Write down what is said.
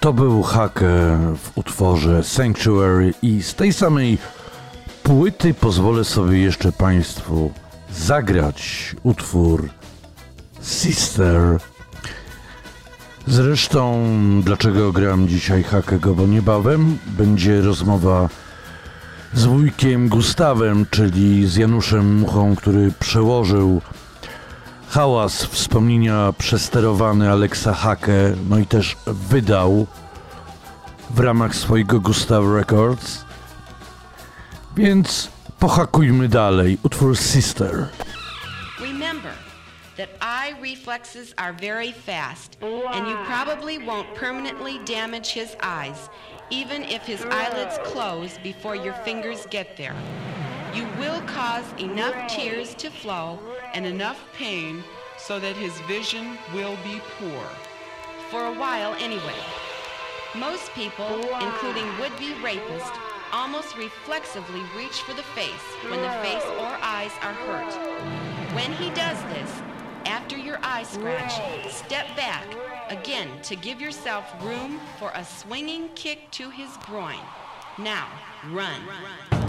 To był Hake w utworze Sanctuary i z tej samej płyty pozwolę sobie jeszcze Państwu zagrać utwór Sister. Zresztą dlaczego gram dzisiaj Hakego, bo niebawem będzie rozmowa z wujkiem Gustawem, czyli z Januszem Muchą, który przełożył Hałas, wspomnienia przesterowane Alexa Hake, no i też wydał w ramach swojego Gustav Records. Więc pohakujmy dalej. Utwór Sister. Remember that eye reflexes are very fast, and you probably won't permanently damage his eyes, even if his eyelids close before your fingers get there. You will cause enough tears to flow and enough pain so that his vision will be poor. For a while anyway. Most people, including would-be rapists, almost reflexively reach for the face when the face or eyes are hurt. When he does this, after your eye scratch, step back again to give yourself room for a swinging kick to his groin. Now, run.